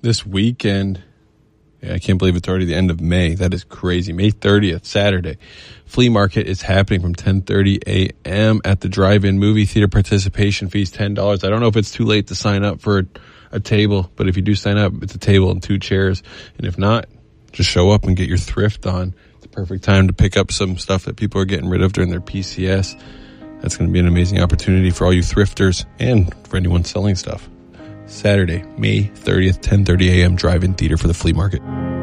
this weekend. Yeah, I can't believe it's already the end of May. That is crazy. May 30th, Saturday. Flea market is happening from 10:30 a.m. at the drive-in movie theater. Participation fees $10. I don't know if it's too late to sign up for a table, but if you do sign up, it's a table and 2 chairs. And if not, just show up and get your thrift on. It's a perfect time to pick up some stuff that people are getting rid of during their PCS. That's going to be an amazing opportunity for all you thrifters and for anyone selling stuff. Saturday, May 30th, 10:30 a.m. drive-in theater for the flea market.